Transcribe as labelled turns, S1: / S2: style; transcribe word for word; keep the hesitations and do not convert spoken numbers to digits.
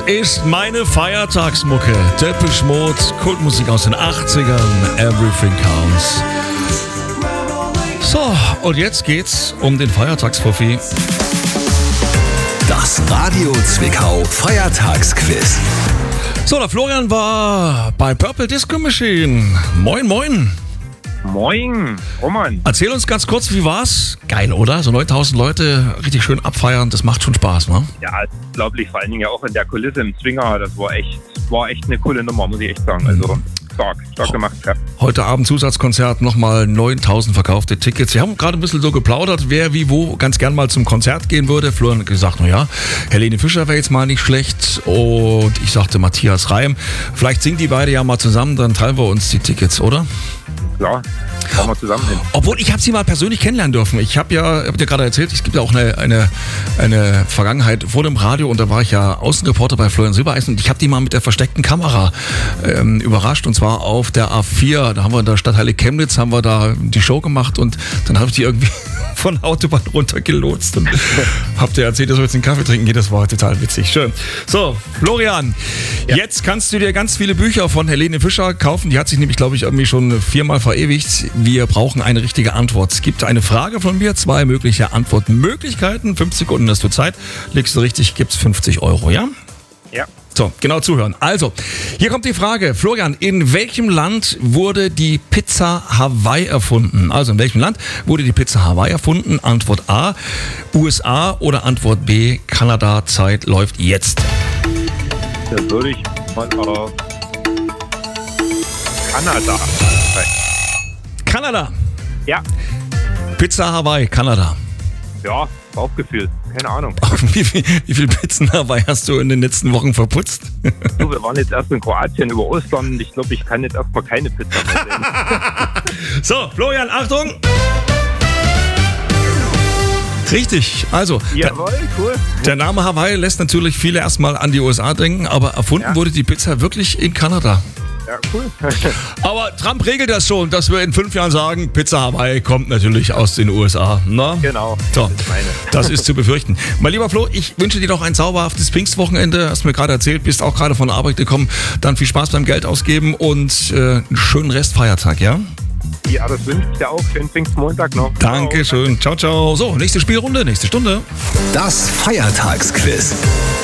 S1: ist meine Feiertagsmucke. Depeche Mode, Kultmusik aus den achtzigern, Everything Counts. So, und jetzt geht's um den Feiertagsfuffi.
S2: Das Radio Zwickau Feiertagsquiz.
S1: So, der Florian war bei Purple Disco Machine. Moin, moin.
S3: Moin, Roman.
S1: Erzähl uns ganz kurz, wie war's? Geil, oder? So neuntausend Leute richtig schön abfeiern, das macht schon Spaß, ne?
S3: Ja, unglaublich, vor allen Dingen ja auch in der Kulisse im Zwinger, das war echt, war echt eine coole Nummer, muss ich echt sagen. Also stark, stark gemacht. Ja.
S1: Heute Abend Zusatzkonzert, nochmal neuntausend verkaufte Tickets. Wir haben gerade ein bisschen so geplaudert, wer wie wo ganz gern mal zum Konzert gehen würde. Florian hat gesagt, naja, Helene Fischer wäre jetzt mal nicht schlecht. Und ich sagte Matthias Reim. Vielleicht singen die beide ja mal zusammen, dann teilen wir uns die Tickets, oder?
S3: Klar, fahren wir zusammen hin.
S1: Obwohl, ich habe sie mal persönlich kennenlernen dürfen. Ich habe ja, hab dir gerade erzählt, es gibt ja auch eine, eine, eine Vergangenheit vor dem Radio und da war ich ja Außenreporter bei Florian Silbereisen und ich habe die mal mit der versteckten Kamera ähm, überrascht und zwar auf der A vier. Da haben wir in der Stadthalle Chemnitz, haben wir da die Show gemacht und dann habe ich die irgendwie von der Autobahn runtergelotst und hab dir erzählt, dass wir jetzt einen Kaffee trinken gehen. Das war total witzig. Schön. So, Florian, ja. Jetzt kannst du dir ganz viele Bücher von Helene Fischer kaufen. Die hat sich nämlich, glaube ich, irgendwie schon viermal verewigt. Wir brauchen eine richtige Antwort. Es gibt eine Frage von mir, zwei mögliche Antwortmöglichkeiten. Fünf Sekunden hast du Zeit. Legst du richtig, gibt's fünfzig Euro, ja?
S3: Ja.
S1: So, genau zuhören. Also, hier kommt die Frage. Florian, in welchem Land wurde die Pizza Hawaii erfunden? Also, in welchem Land wurde die Pizza Hawaii erfunden? Antwort A, U S A oder Antwort B, Kanada. Zeit läuft jetzt.
S3: Da würde ich mal auf Kanada.
S1: Kanada.
S3: Ja.
S1: Pizza Hawaii, Kanada.
S3: Ja, Bauchgefühl. Keine Ahnung.
S1: Wie viel, wie viel Pizzen Hawaii hast du in den letzten Wochen verputzt?
S3: Du, wir waren jetzt erst in Kroatien über Ostern und ich glaube, ich kann jetzt erstmal keine Pizza mehr sehen.
S1: So, Florian, Achtung! Richtig, also
S3: Jawohl, cool.
S1: Der Name Hawaii lässt natürlich viele erstmal an die U S A denken, aber erfunden
S3: Ja.
S1: wurde die Pizza wirklich in Kanada.
S3: Ja, cool.
S1: Aber Trump regelt das schon, dass wir in fünf Jahren sagen, Pizza Hawaii kommt natürlich aus den U S A. Na?
S3: Genau,
S1: So,
S3: das ist meine.
S1: das ist zu befürchten. Mein lieber Flo, ich wünsche dir noch ein zauberhaftes Pfingstwochenende. Hast mir gerade erzählt, bist auch gerade von der Arbeit gekommen. Dann viel Spaß beim Geld ausgeben und äh, einen schönen Restfeiertag, ja?
S3: Ja, das wünsche ich dir auch. Schönen Pfingstmontag noch.
S1: Dankeschön. Ciao, ciao. So, nächste Spielrunde, nächste Stunde.
S2: Das Feiertagsquiz.